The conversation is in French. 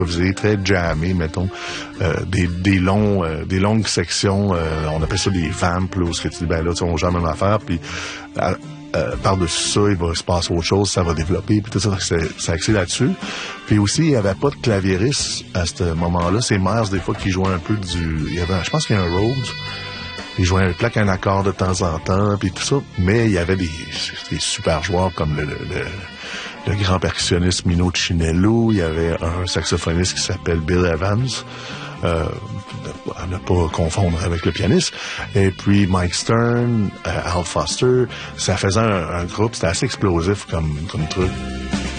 improvisé, très jammé, mettons, des longues sections, on appelle ça des vamps, là, où ce que tu dis, ben là, on joue la même affaire, puis par-dessus ça, il va se passer autre chose, ça va développer, puis tout ça, c'est axé là-dessus. Puis aussi, il n'y avait pas de claviériste à ce moment-là. C'est Myers, des fois, qui jouait un peu il y avait, je pense qu'il y a un Rhodes. Il jouait un accord de temps en temps, puis tout ça. Mais il y avait des super joueurs comme le grand percussionniste Mino Chinello. Il y avait un saxophoniste qui s'appelle Bill Evans. À ne pas confondre avec le pianiste. Et puis Mike Stern, Al Foster. Ça faisait un groupe, c'était assez explosif comme truc.